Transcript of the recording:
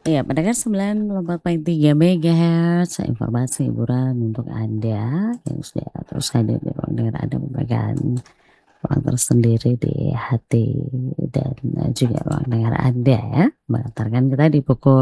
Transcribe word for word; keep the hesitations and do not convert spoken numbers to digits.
Iya, pendengar sembilan puluh empat koma tiga MHz, informasi hiburan untuk Anda yang sudah terus hadir di ruang dengar Anda, memberikan ruang tersendiri di hati dan juga ruang dengar Anda ya, mengantarkan kita di pukul